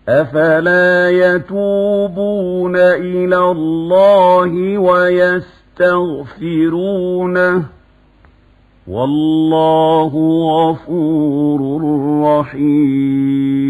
أفلا يتوبون إلى الله ويستغفرونه والله غفور رحيم.